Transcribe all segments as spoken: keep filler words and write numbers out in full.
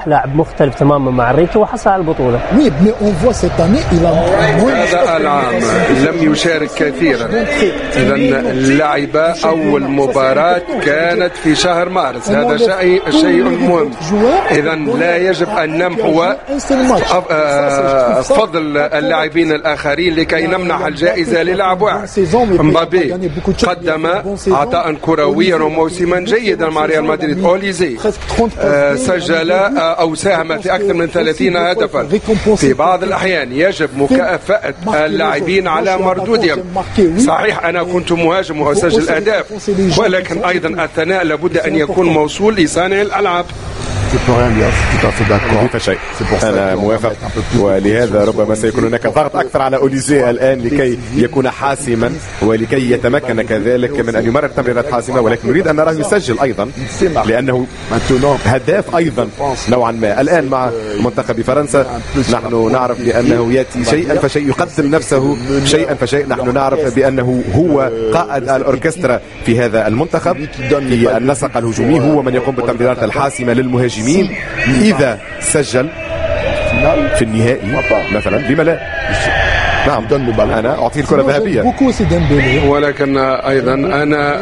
لاعب مختلف تماما مع الريتو وحصل على البطولة. هذا العام لم يشارك كثيرا، إذا اللعب أول مباراة كانت في شهر مارس، هذا شيء شيء مهم. إذا لا يجب أن نمحو فضل اللاعبين الآخرين لكي نمنح الجائزة للاعب واحد. مبابي قدم عطاء كرويا وموسما جيدا مع ريال مدريد. أوليزي سجل أو ساهم في أكثر من ثلاثين هدفا. في بعض الأحيان يجب مكافأة اللاعبين على مردودهم. صحيح أنا كنت مهاجم وأسجل أهداف، ولكن أيضا الثناء لابد أن يكون موصول لصانع الألعاب. شيء أنا موافق، ولهذا ربما سيكون هناك ضغط أكثر على أوليزي الآن لكي يكون حاسما ولكي يتمكن كذلك من أن يمرر تمريرات حاسمة، ولكن نريد أن نراه يسجل أيضا لأنه هداف أيضا نوعا ما. الآن مع منتخب فرنسا نحن نعرف بأنه يأتي شيئا فشيء، يقدم نفسه شيئا فشيء. نحن نعرف بأنه هو قائد الأوركسترا في هذا المنتخب في النسق الهجومي، هو من يقوم بالتمريرات الحاسمة للمهاجمين. إذا سجل في النهائي مثلا لما لا؟ نعم أنا أعطيه الكرة الذهبية. ولكن أيضا أنا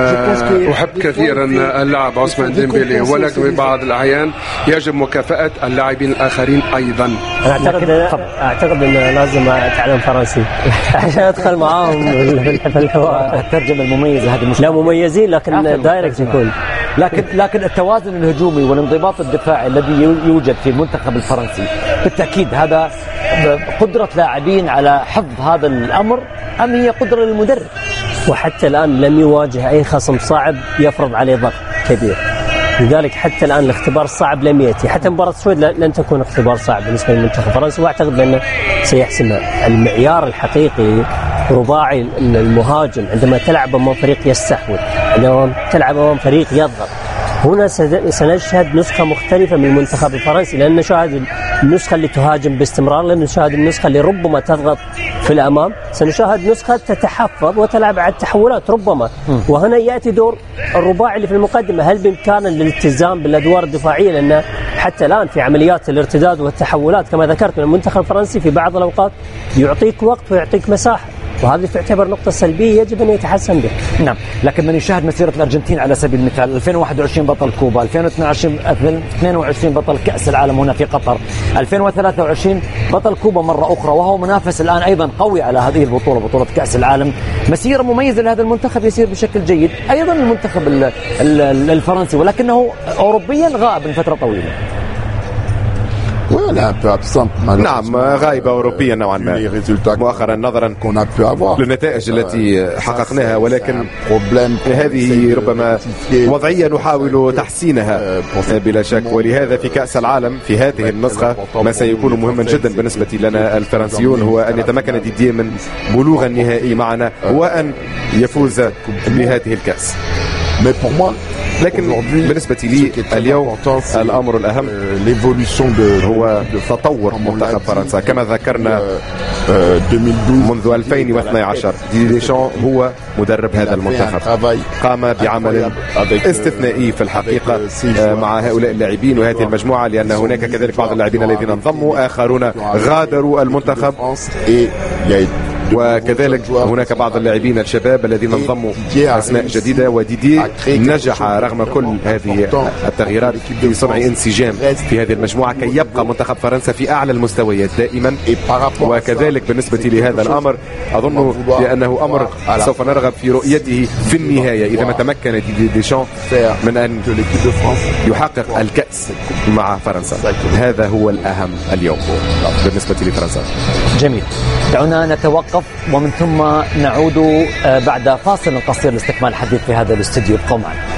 أحب كثيرا اللاعب عثمان ديمبélé، ولكن في بعض الأحيان يجب مكافأة اللاعبين الآخرين أيضا. أنا أعتقد أعتقد أن لازم أتعلم فرنسي عشان أدخل معاهم في الحوار. الترجمة المميزة هذه مش لا مميزين لكن دايركت يكون. لكن لكن التوازن الهجومي والانضباط الدفاعي الذي يوجد في المنتخب الفرنسي بالتأكيد هذا قدرة لاعبين على حفظ هذا الأمر أم هي قدرة للمدرب؟ وحتى الآن لم يواجه أي خصم صعب يفرض عليه ضغط كبير، لذلك حتى الآن الاختبار الصعب لم يأتي. حتى مباراة السويد لن تكون اختبار صعب بالنسبة للمنتخب الفرنسي، وأعتقد بأنه سيحسمها. المعيار الحقيقي رباعي المهاجم عندما تلعب أمام فريق يستحوذ، عندما تلعب أمام فريق يضغط. هنا سنشهد نسخة مختلفة من المنتخب الفرنسي، لأن نشاهد النسخة اللي تهاجم باستمرار، لأن نشاهد النسخة اللي ربما تضغط في الأمام، سنشاهد نسخة تتحفظ وتلعب على التحولات ربما. وهنا يأتي دور الرباعي اللي في المقدمة، هل بإمكانه الالتزام بالأدوار الدفاعية؟ لأن حتى الآن في عمليات الارتداد والتحولات كما ذكرت من المنتخب الفرنسي في بعض الأوقات يعطيك وقت ويعطيك مساحة، وهذه تعتبر نقطة سلبية يجب أن يتحسن بها. نعم، لكن من يشاهد مسيرة الأرجنتين على سبيل المثال ألفين وواحد وعشرين بطل كوبا، ألفين واثنين وعشرين بطل كأس العالم هنا في قطر، ألفين وثلاثة وعشرين بطل كوبا مرة أخرى، وهو منافس الآن أيضا قوي على هذه البطولة، بطولة كأس العالم. مسيرة مميزة لهذا المنتخب، يسير بشكل جيد. أيضا المنتخب الفرنسي ولكنه أوروبيا غائب من فترة طويلة. نعم غائبة أوروبيا نوعا ما مؤخرا نظرا للنتائج التي حققناها، ولكن هذه ربما وضعية نحاول تحسينها بلا شك. ولهذا في كأس العالم في هذه النسخة ما سيكون مهما جدا بالنسبة لنا الفرنسيون هو أن يتمكن ديديه من بلوغ النهائي معنا وأن يفوز بهذه الكأس. لكن بالنسبة لي اليوم الأمر الأهم هو تطور منتخب فرنسا. كما ذكرنا منذ ألفين واثني عشر ديدي ديشان هو مدرب هذا المنتخب، قام بعمل استثنائي في الحقيقة مع هؤلاء اللاعبين وهذه المجموعة، لأن هناك كذلك بعض اللاعبين الذين انضموا، آخرون غادروا المنتخب، وكذلك هناك بعض اللاعبين الشباب الذين انضموا أسماء جديدة. وديدي نجح رغم كل هذه التغييرات في صنع انسجام في هذه المجموعة كي يبقى منتخب فرنسا في أعلى المستويات دائما. وكذلك بالنسبة لهذا الأمر أظن بأنه أمر سوف نرغب في رؤيته في النهاية إذا ما تمكن ديدي ديشان من أن يحقق الكأس مع فرنسا. هذا هو الأهم اليوم بالنسبة لفرنسا. جميل، دعونا نتوقف ومن ثم نعود بعد فاصل قصير لاستكمال الحديث في هذا الاستوديو. ابقوا معنا.